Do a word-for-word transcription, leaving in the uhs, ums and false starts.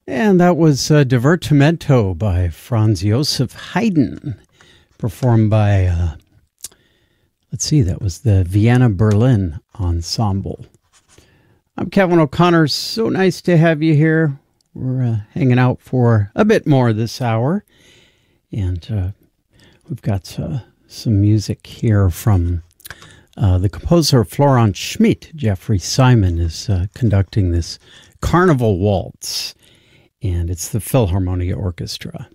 And that was uh, Divertimento by Franz Josef Haydn, performed by, uh, let's see, that was the Vienna Berlin Ensemble. I'm Kevin O'Connor. So nice to have you here. We're uh, hanging out for a bit more this hour. And uh, we've got uh, some music here from uh, the composer Florent Schmidt. Jeffrey Simon is uh, conducting this Carnival Waltz. And it's the Philharmonia Orchestra.